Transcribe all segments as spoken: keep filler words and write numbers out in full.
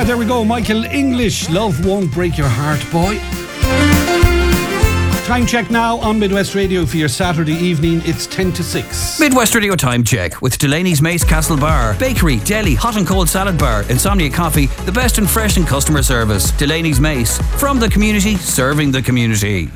there we go. Michael English, Love Won't Break Your Heart, boy. Time check now on Midwest Radio for your Saturday evening. It's ten to six. Midwest Radio time check with Delaney's Mace Castle Bar. Bakery, deli, hot and cold salad bar, Insomnia Coffee, the best in fresh and customer service. Delaney's Mace, from the community, serving the community.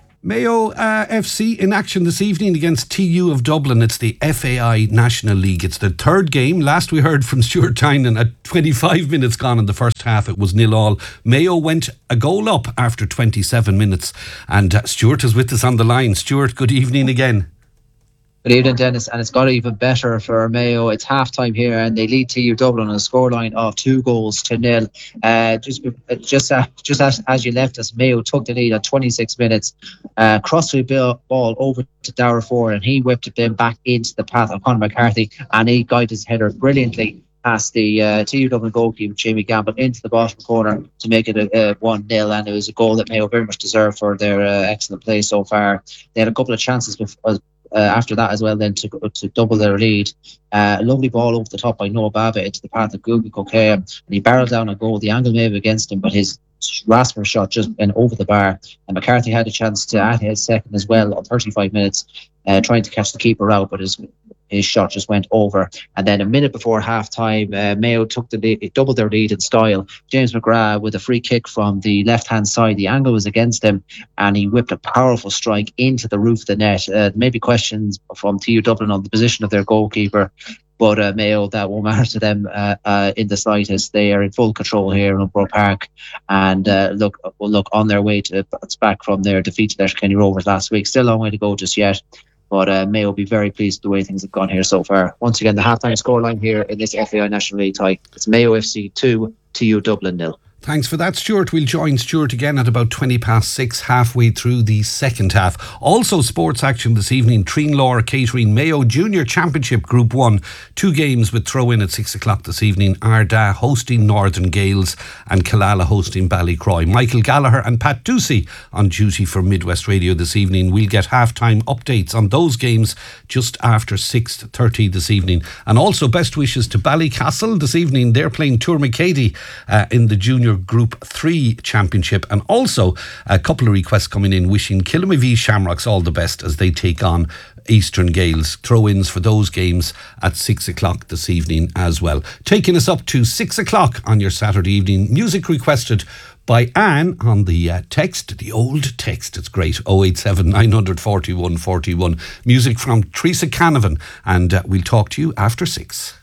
Mayo uh, F C in action this evening against T U of Dublin. It's the F A I National League. It's the third game. Last we heard from Stuart Tynan at twenty-five minutes gone in the first half. It was nil all. Mayo went a goal up after twenty-seven minutes. And uh, Stuart is with us on the line. Stuart, good evening again. Good evening, Dennis, and it's got even better for Mayo. It's half time here, and they lead T U Dublin on a scoreline of two goals to nil. Uh, just, just, uh, just as, as you left us, Mayo took the lead at twenty-six minutes. Uh, crossed the ball over to Darragh Ford, and he whipped it then back into the path of Conor McCarthy, and he guided his header brilliantly past the uh, T U Dublin goalkeeper Jamie Gamble into the bottom corner to make it a one nil, and it was a goal that Mayo very much deserved for their uh, excellent play so far. They had a couple of chances before. Uh, after that as well then to to double their lead. Uh, a lovely ball over the top by Noah Bava into the path of Googie Coquet, and he barreled down a goal. The angle may have against him, but his Rasper shot just went over the bar, and McCarthy had a chance to add his second as well on thirty-five minutes, uh, trying to catch the keeper out, but his his shot just went over. And then a minute before half time, uh, Mayo took the lead, doubled their lead in style. James McGrath with a free kick from the left hand side. The angle was against him, and he whipped a powerful strike into the roof of the net. Uh, maybe questions from T U Dublin on the position of their goalkeeper, but uh, Mayo, that won't matter to them uh, uh, in the slightest. They are in full control here in Umbro Park, and uh, look, will look on their way to bounce back from their defeat to Letterkenny Rovers last week. Still a long way to go just yet, but uh, Mayo will be very pleased with the way things have gone here so far. Once again, the halftime scoreline here in this F A I National League tie: it's Mayo F C two, T U Dublin nil. Thanks for that, Stuart. We'll join Stuart again at about twenty past six, halfway through the second half. Also, sports action this evening. Treen catering Mayo Junior Championship Group one. Two games with throw-in at six o'clock this evening. Arda hosting Northern Gales and Killala hosting Ballycroy. Michael Gallagher and Pat Ducey on duty for Midwest Radio this evening. We'll get half-time updates on those games just after six thirty this evening. And also, best wishes to Ballycastle this evening. They're playing Tourmakeady uh, in the Junior Group three Championship, and also a couple of requests coming in wishing Killamavie Shamrocks all the best as they take on Eastern Gales. Throw-ins for those games at six o'clock this evening as well. Taking us up to six o'clock on your Saturday evening. Music requested by Anne on the uh, text, the old text. It's great. oh eight seven, nine four one, four one. Music from Teresa Canavan, and uh, we'll talk to you after six.